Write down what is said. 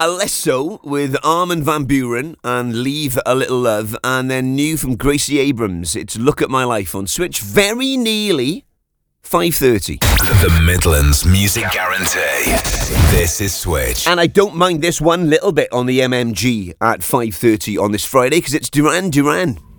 Alesso with Armin van Buuren and Leave a Little Love, and then new from Gracie Abrams, it's Look at My Life on Switch, very nearly 5:30. The Midlands Music Guarantee. This is Switch. And I don't mind this one little bit on the MMG at 5:30 on this Friday, because it's Duran Duran.